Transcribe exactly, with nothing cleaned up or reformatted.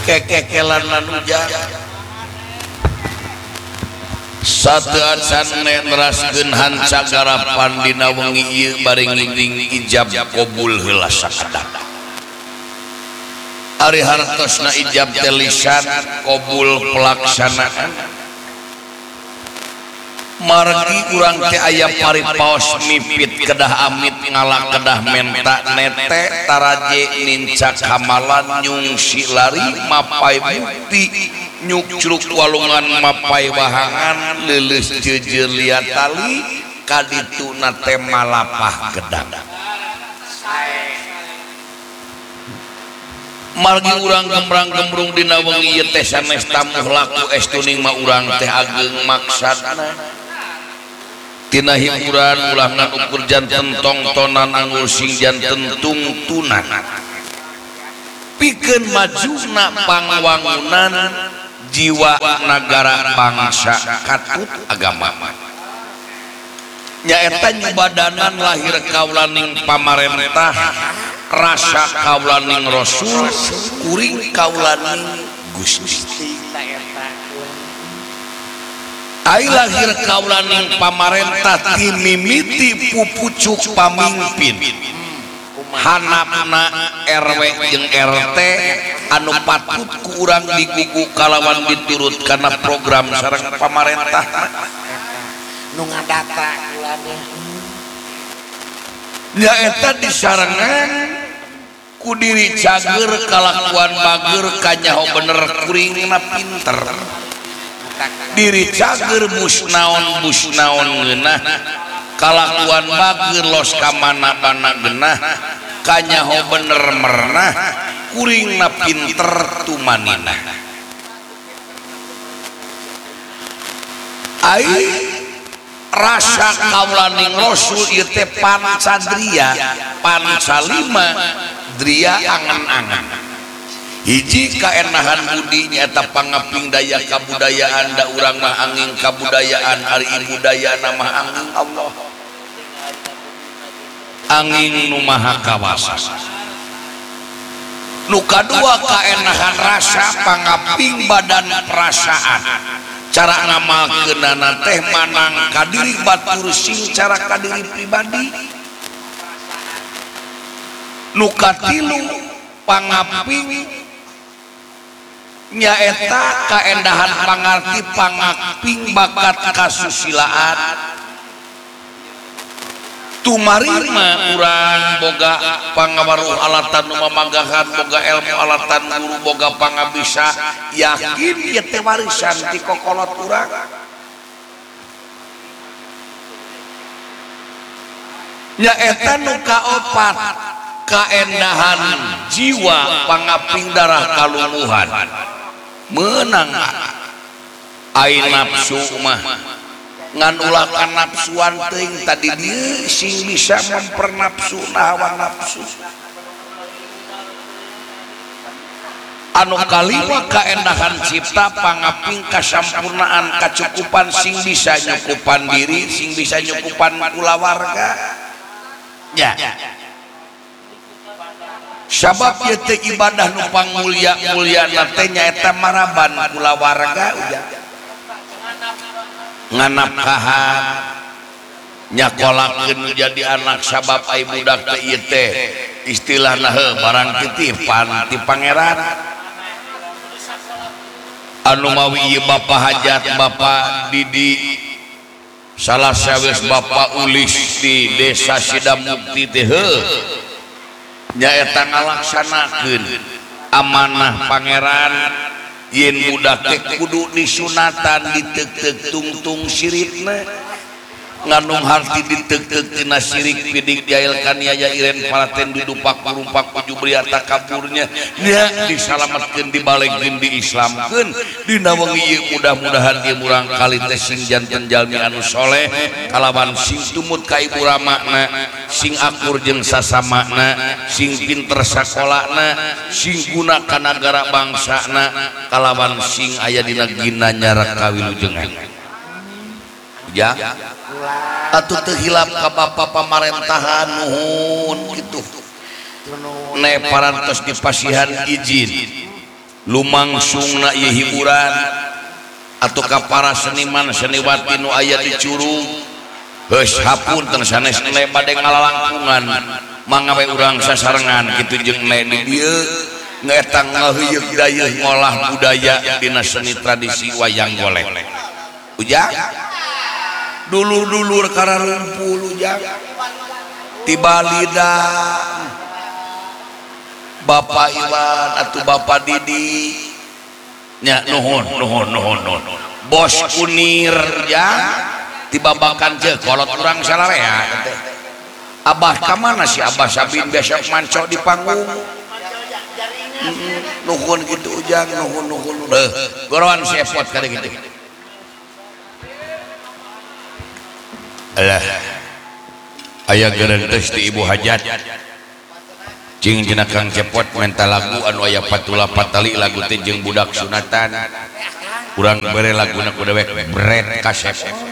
kekekelan hujan sateacan neraskeun hanca garapan dina wengi ieu bari nginging ijab qabul heula sakadat ari hartosna ijab teh lisan qabul pelaksanaan margi urang teh aya paripaos mipit kedah amit ngalah kedah menta nete taraje nincak hamalan nyungsi lari mapai bukti nyucruk walungan mapai wahangan leuleus jeujeur liat tali kadituna teh malapah gedang margi urang gembrang-gembrung dina wengi ieu teh sanes tamuh laku estuning mah urang teh ageng maksudna tina hiburan ulah ngukur janten tongtonan anggur sing janten tungtunan pikeun majuna pangwangunan jiwa nagara bangsa katut agama nyaeta nyubadanan lahir kaulaning pamarentah rasa kaulaning rasul kuring kaulaning Gusti ai lahir kaulaning pamarentah ti mimiti pupucuk pamimpin hanapna R W jeung R T anu patut ku urang digugu kalawan diturut kana program sareng pamarentah nu ngadata ulana nyaeta disarengan ku diri cager kalakuan bager kanyaho bener kuringna pinter diri cager musnaon musnaon geunah kalakuan bager los ka mana-mana geunah kanyaho bener merenah kuringna pinter tumanina ai rasa kaulaning rasul ieu teh pancadria pancalima dria angan-angan hiji kaenahan budi nyaeta pangaping daya kabudayaan da urang mah angin kabudayaan ari budayana mah angin Allah angin nu maha kawasa nu kadua kaenahan rasa pangaping badan perasaan cara ngamalkeunana teh manang kadiri batur sing cara kadiri pribadi nu katilu pangaping nyaeta kaendahan pangarti pangaping bakat kasusilaan tumarima urang boga pangawaruh alatan nu mamanggahan boga ilmu alatan guru boga pangabisa yakin ieu teh warisan ti kokolot urang nyaeta nu kaopat kaendahan jiwa pangaping darah kaluluhan menang ai nafsu mah ngan ulah ka nafsuan teuing tadi dieu sing bisa mempernafsu hawa nafsu anu kalima kaendahan cipta pangaping kasampurnaan kacukupan sing bisa nyukupan diri sing bisa nyukupan kulawarga ya sabab ieu teh ibadah nu pangulya-mulyana teh nyaeta maraban kulawarga nganapkahan nyakolakeun jadi anak sabab ai budak teh ieu teh istilahna heuh barang titipan ti pangeran anu mawi ieu bapa hajat bapa Didi salah sawes bapa ulis di desa Sidamukti teh heuh nyaeta ngalaksanakeun amanah pangeran yen budak teh kudu disunatan diteug-teug tungtung siripna nganung harti diteug-teug tina sirik pidik diailkan yaya iren paraten dudupak kurumpak uju briata kaburnya nya disalametkeun dibalegkeun diislamkeun dina wengi ieu mudah-mudahan ieu murang kali teh sing janten jalmi anu soleh kalawan sing tumut ka ibu ramakna sing akur jeung sasamana sing pinter sakolana sing guna ka nagara bangsana kalawan sing aya dina ginanya rakawilujengan ya atuh teu hilap ka bapa pamarentahan nuhun kitu ne parantos dipasihan izin lumangsungna ieu hiburan ataukah para seniman seniwati nu aya di Curug geus hapunten sanes ne bade ngalalangkungan mangga we urang sasarengan kitu jeung ne di dieu ngeeta ngaheuyeuk dayeuh ngolah budaya dina seni tradisi wayang golek ujang dulur-dulur kararumpul ujang tibalida Bapak Iwan atau Bapak Didi nya nuhun nuhun nuhun nuhun bos kunir ya tibabakan je kolot urang salarea teh abah ka mana si abah Sabin biasa manco di panggung nuhun gitu ujang nuhun nuhun deh gorowan sepot kali gitu alah aya gerenteus di ibu hajat cing cenah Kang Cepot menta lagu anu aya patula patali lagu teh jeung budak sunatan urang bere laguna ku dewek bret kasep